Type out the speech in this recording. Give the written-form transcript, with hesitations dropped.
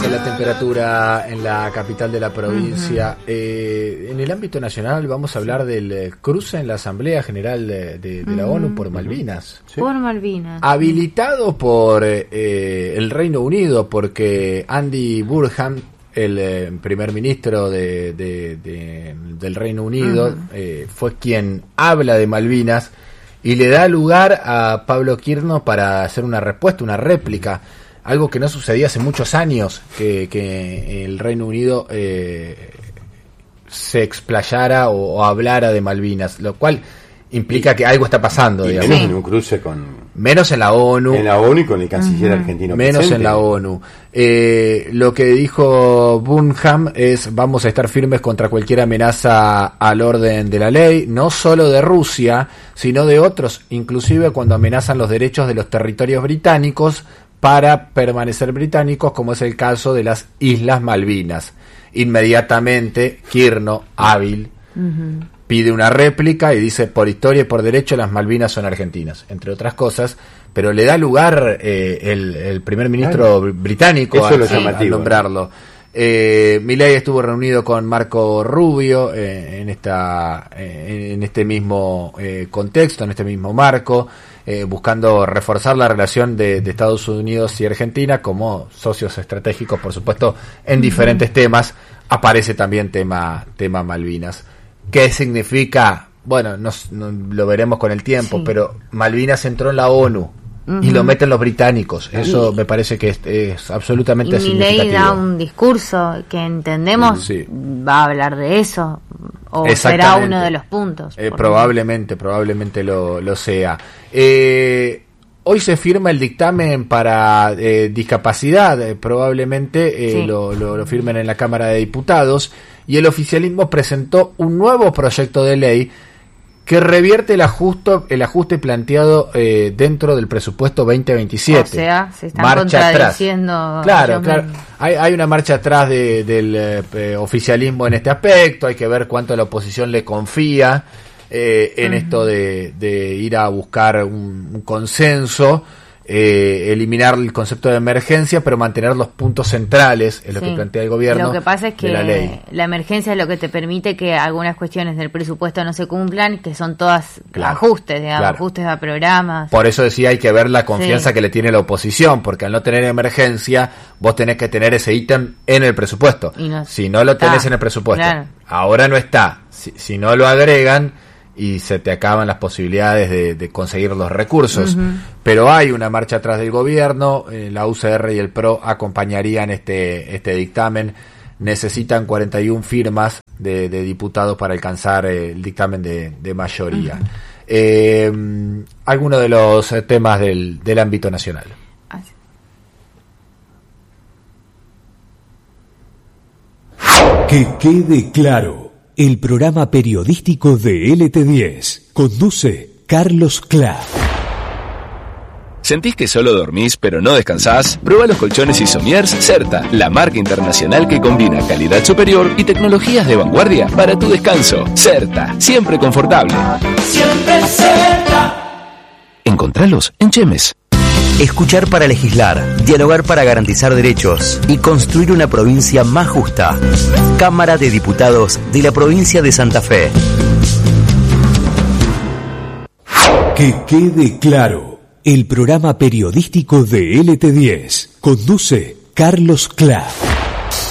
con la temperatura en la capital de la provincia. En el ámbito nacional vamos a hablar del cruce en la Asamblea General de la ONU por Malvinas. ¿Sí? Por Malvinas. Habilitado por el Reino Unido, porque Andy Burnham, el primer ministro del Reino Unido, fue quien habla de Malvinas y le da lugar a Pablo Quirno para hacer una respuesta, una réplica. Algo que no sucedía hace muchos años, que el Reino Unido se explayara o hablara de Malvinas, lo cual implica que algo está pasando, digamos. Menos en un cruce menos en la ONU. En la ONU y con el canciller argentino menos presente. En la ONU. Lo que dijo Burnham es: vamos a estar firmes contra cualquier amenaza al orden de la ley, no solo de Rusia, sino de otros, inclusive cuando amenazan los derechos de los territorios británicos para permanecer británicos, como es el caso de las Islas Malvinas. Inmediatamente Quirno, hábil, pide una réplica y dice: por historia y por derecho las Malvinas son argentinas, entre otras cosas, pero le da lugar el primer ministro británico a nombrarlo. Milei estuvo reunido con Marco Rubio en este mismo contexto, en este mismo marco, buscando reforzar la relación de Estados Unidos y Argentina como socios estratégicos, por supuesto, en diferentes temas. Aparece también tema Malvinas. ¿Qué significa? Bueno, no lo veremos con el tiempo, pero Malvinas entró en la ONU y lo meten los británicos. Eso me parece que es absolutamente significativo. Milei da un discurso que entendemos va a hablar de eso, o será uno de los puntos. Probablemente lo sea. Hoy se firma el dictamen para discapacidad, probablemente lo firmen en la Cámara de Diputados, y el oficialismo presentó un nuevo proyecto de ley que revierte el ajuste planteado dentro del presupuesto 2027. O sea, se están contradiciendo. Claro. Hay una marcha atrás del oficialismo en este aspecto. Hay que ver cuánto la oposición le confía en esto de ir a buscar un consenso, eliminar el concepto de emergencia, pero mantener los puntos centrales en lo que plantea el gobierno. Lo que pasa es que la emergencia es lo que te permite que algunas cuestiones del presupuesto no se cumplan, que son todas ajustes, ajustes a programas. Por eso decía, hay que ver la confianza que le tiene la oposición, porque al no tener emergencia, vos tenés que tener ese ítem en el presupuesto. Si no lo tenés en el presupuesto, ahora no está. Si no lo agregan, y se te acaban las posibilidades de conseguir los recursos. Pero hay una marcha atrás del gobierno, la UCR y el PRO acompañarían este dictamen. Necesitan 41 firmas de diputados para alcanzar el dictamen de mayoría. Algunos de los temas del ámbito nacional. Que quede claro. El programa periodístico de LT10. Conduce Carlos Clark. ¿Sentís que solo dormís pero no descansás? Prueba los colchones Isomiers Certa, la marca internacional que combina calidad superior y tecnologías de vanguardia para tu descanso. Certa, siempre confortable. Siempre Certa. Encontralos en Chemes. Escuchar para legislar, dialogar para garantizar derechos y construir una provincia más justa. Cámara de Diputados de la provincia de Santa Fe. Que quede claro. El programa periodístico de LT10. Conduce Carlos Clark.